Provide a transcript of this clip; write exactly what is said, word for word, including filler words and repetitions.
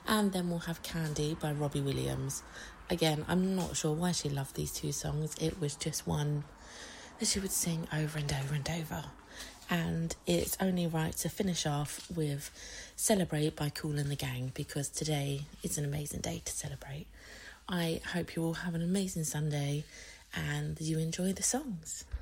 And then we'll have Candy by Robbie Williams. Again, I'm not sure why she loved these two songs. It was just one that she would sing over and over and over. And it's only right to finish off with Celebrate by Kool and the Gang, because today is an amazing day to celebrate. I hope you all have an amazing Sunday and you enjoy the songs.